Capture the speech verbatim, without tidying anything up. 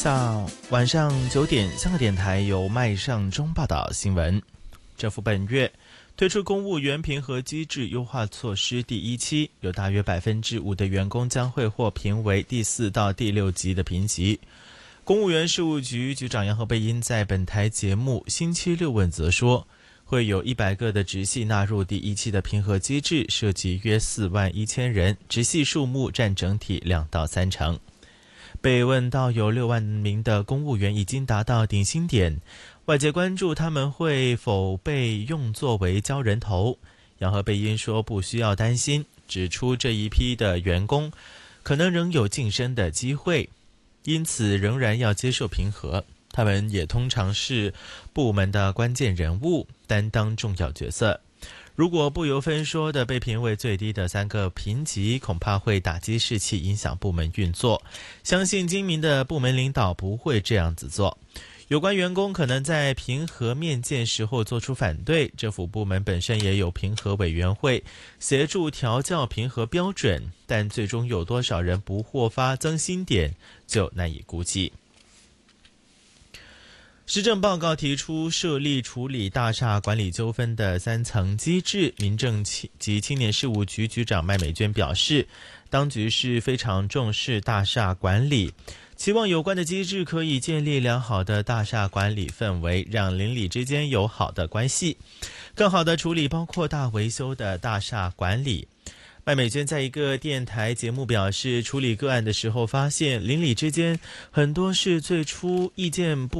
像晚上九点，香港电台由麦尚中报道新闻。政府本月推出公务员评核机制优化措施第一期，有大约百分之五的员工将会获评为第四到第六级的评级。公务员事务局局长杨何蓓茵在本台节目星期六问责说，会有一百个的直系纳入第一期的评核机制，涉及约四万一千人，直系数目占整体两到三成。被问到有六万名的公务员已经达到顶薪点，外界关注他们会否被用作为交人头，杨何蓓茵说不需要担心，指出这一批的员工可能仍有晋升的机会，因此仍然要接受评核。他们也通常是部门的关键人物，担当重要角色。如果不由分说的被评为最低的三个评级，恐怕会打击士气，影响部门运作。相信精明的部门领导不会这样子做。有关员工可能在评核面见时候做出反对，政府部门本身也有评核委员会协助调校评核标准，但最终有多少人不获发增薪点，就难以估计。施政报告提出设立处理大厦管理纠纷的三层机制，民政及青年事务局局长麦美娟表示，当局是非常重视大厦管理，期望有关的机制可以建立良好的大厦管理氛围，让邻里之间有好的关系，更好的处理包括大维修的大厦管理。麦美娟在一个电台节目表示，处理个案的时候发现邻里之间很多是最初意见不